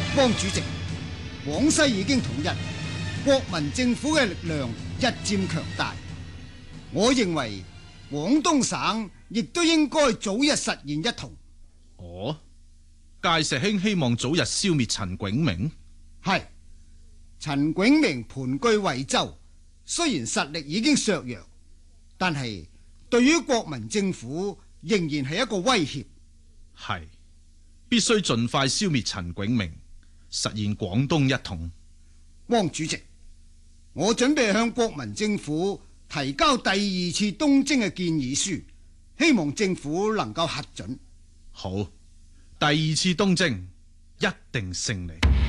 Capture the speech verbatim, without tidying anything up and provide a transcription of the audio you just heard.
汪主席，廣西已經統一，國民政府嘅力量日漸強大。我認為廣東省亦都應該早日實現一統。 哦，介石兄希望早日消滅陳炯明？ 係，陳炯明盤踞惠州，雖然實力已經削弱，但係對於國民政府仍然係一個威脅。 係，必須盡快消滅陳炯明，實現廣東一統。 汪主席，我準備向國民政府提交第二次東征嘅建議書，希望政府能夠核准。 好，第二次東征一定勝利。